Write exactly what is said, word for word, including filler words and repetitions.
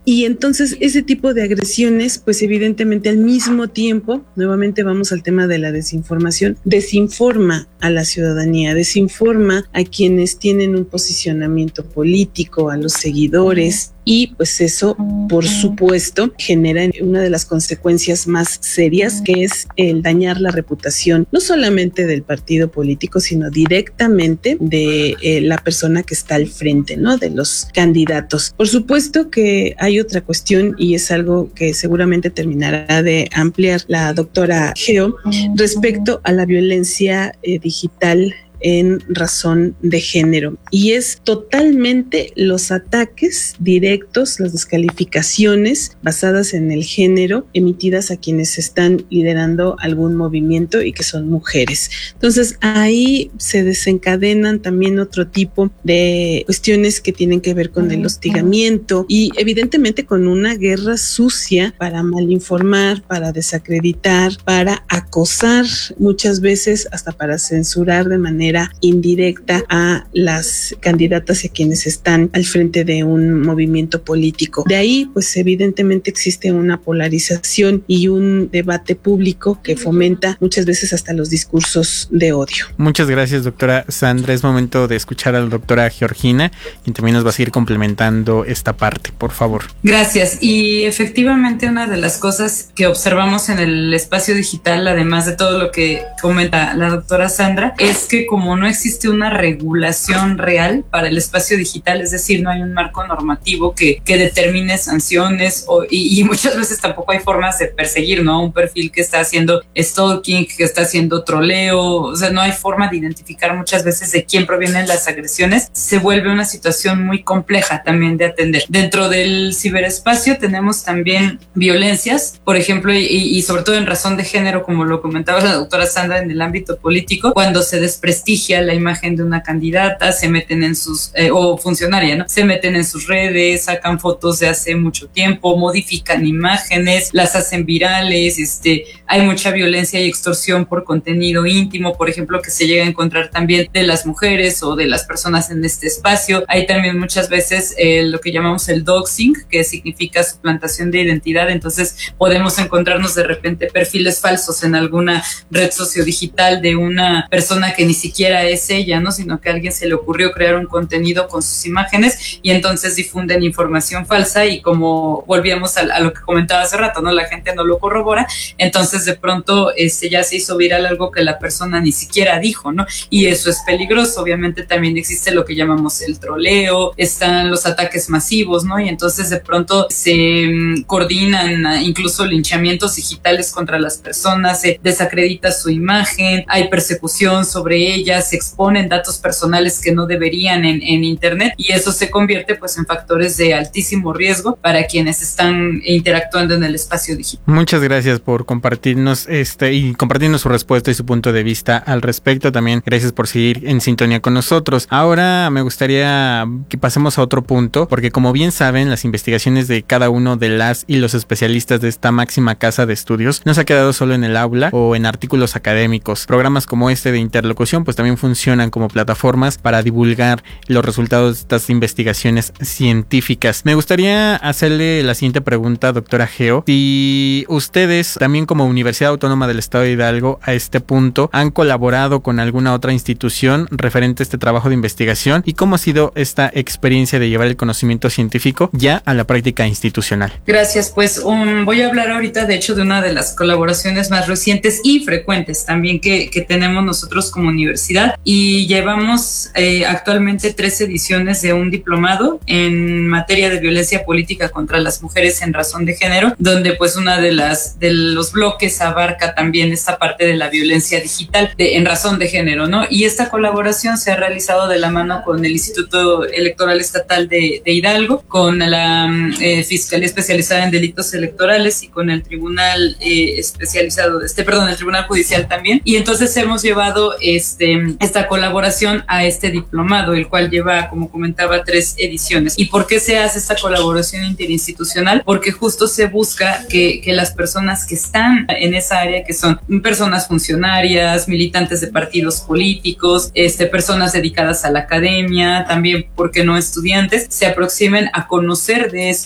Y entonces ese tipo de agresiones, pues evidentemente al mismo tiempo, nuevamente vamos al tema de la desinformación, desinforma a la ciudadanía, desinforma a quienes tienen un posicionamiento político, a los seguidores. Y pues eso, por supuesto, genera una de las consecuencias más serias, que es el dañar la reputación, no solamente del partido político, sino directamente de eh, la persona que está al frente, ¿no? De los candidatos. Por supuesto que hay otra cuestión, y es algo que seguramente terminará de ampliar la doctora Geo, respecto a la violencia eh, digital en razón de género, y es totalmente los ataques directos, las descalificaciones basadas en el género emitidas a quienes están liderando algún movimiento y que son mujeres. Entonces ahí se desencadenan también otro tipo de cuestiones que tienen que ver con el hostigamiento y evidentemente con una guerra sucia para malinformar, para desacreditar, para acosar, muchas veces hasta para censurar de manera indirecta a las candidatas y a quienes están al frente de un movimiento político. De ahí, pues evidentemente existe una polarización y un debate público que fomenta muchas veces hasta los discursos de odio. Muchas gracias, doctora Sandra. Es momento de escuchar a la doctora Georgina, quien también nos va a seguir complementando esta parte, por favor. Gracias. Y efectivamente una de las cosas que observamos en el espacio digital, además de todo lo que comenta la doctora Sandra, es que como no existe una regulación real para el espacio digital, es decir, no hay un marco normativo que, que determine sanciones o, y, y muchas veces tampoco hay formas de perseguir, ¿no? Un perfil que está haciendo stalking, que está haciendo troleo, o sea, no hay forma de identificar muchas veces de quién provienen las agresiones, se vuelve una situación muy compleja también de atender. Dentro del ciberespacio tenemos también violencias, por ejemplo, y, y sobre todo en razón de género, como lo comentaba la doctora Sandra, en el ámbito político, cuando se desprestigia la imagen de una candidata, se meten en sus, eh, o funcionaria, ¿no? Se meten en sus redes, sacan fotos de hace mucho tiempo, modifican imágenes, las hacen virales, este, hay mucha violencia y extorsión por contenido íntimo, por ejemplo, que se llega a encontrar también de las mujeres o de las personas en este espacio. Hay también muchas veces eh, lo que llamamos el doxing, que significa suplantación de identidad, entonces podemos encontrarnos de repente perfiles falsos en alguna red sociodigital de una persona que ni siquiera es ella, ¿no? Sino que a alguien se le ocurrió crear un contenido con sus imágenes y entonces difunden información falsa y como volvíamos a, a lo que comentaba hace rato, ¿no? La gente no lo corrobora, entonces de pronto este, ya se hizo viral algo que la persona ni siquiera dijo, ¿no? Y eso es peligroso. Obviamente también existe lo que llamamos el troleo, están los ataques masivos, ¿no? Y entonces de pronto se um, coordinan incluso linchamientos digitales contra las personas, se desacredita su imagen, hay persecución sobre ella, se exponen datos personales que no deberían en, en internet y eso se convierte pues en factores de altísimo riesgo para quienes están interactuando en el espacio digital. Muchas gracias por compartirnos este y compartirnos su respuesta y su punto de vista al respecto. También gracias por seguir en sintonía con nosotros. Ahora me gustaría que pasemos a otro punto, porque como bien saben, las investigaciones de cada uno de las y los especialistas de esta máxima casa de estudios no se ha quedado solo en el aula o en artículos académicos. Programas como este de interlocución pues también funcionan como plataformas para divulgar los resultados de estas investigaciones científicas. Me gustaría hacerle la siguiente pregunta, doctora Geo. Si ustedes, también como Universidad Autónoma del Estado de Hidalgo, a este punto, han colaborado con alguna otra institución referente a este trabajo de investigación y cómo ha sido esta experiencia de llevar el conocimiento científico ya a la práctica institucional. Gracias, pues um, voy a hablar ahorita de hecho de una de las colaboraciones más recientes y frecuentes también que, que tenemos nosotros como universidad y llevamos eh, actualmente tres ediciones de un diplomado en materia de violencia política contra las mujeres en razón de género, donde pues una de las de los bloques abarca también esta parte de la violencia digital de, en razón de género, ¿no? Y esta colaboración se ha realizado de la mano con el Instituto Electoral Estatal de, de Hidalgo, con la eh, Fiscalía Especializada en Delitos Electorales y con el Tribunal eh, Especializado, este, perdón, el Tribunal Judicial también. Y entonces hemos llevado este, esta colaboración a este diplomado, el cual lleva, como comentaba, tres ediciones. ¿Y por qué se hace esta colaboración interinstitucional? Porque justo se busca que, que las personas que están en esa área, que son personas funcionarias, militantes de partidos políticos, este, personas dedicadas a la academia, también, ¿por qué no estudiantes?, se aproximen a conocer de esto